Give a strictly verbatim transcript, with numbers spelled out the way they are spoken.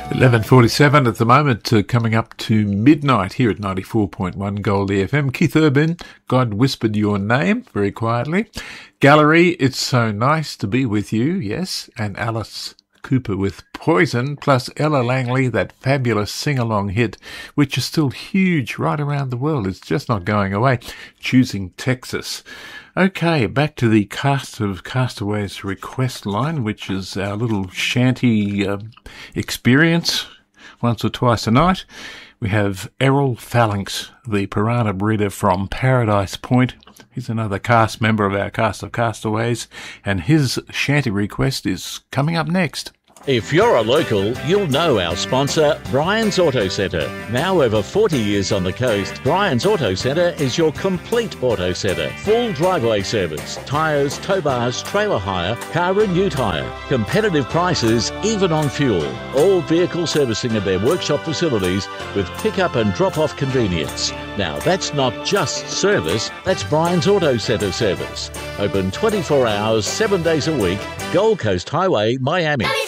eleven forty-seven at the moment, uh, coming up to midnight here at ninety-four point one Goldie F M. Keith Urban, God Whispered Your Name, very quietly. Gallery, It's So Nice to Be With You, yes, and Alice Cooper with Poison, plus Ella Langley, that fabulous sing-along hit, which is still huge right around the world. It's just not going away. Choosing Texas. Okay, back to the Cast of Castaways request line, which is our little shanty uh, experience once or twice a night. We have Errol Phalanx, the piranha breeder from Paradise Point. He's another cast member of our Cast of Castaways, and his shanty request is coming up next. If you're a local, you'll know our sponsor, Brian's Auto Centre. Now over forty years on the coast, Brian's Auto Centre is your complete auto centre. Full driveway service, tyres, tow bars, trailer hire, car and new tyre. Competitive prices, even on fuel. All vehicle servicing at their workshop facilities with pick-up and drop-off convenience. Now that's not just service, that's Brian's Auto Centre service. Open twenty-four hours, seven days a week, Gold Coast Highway, Miami.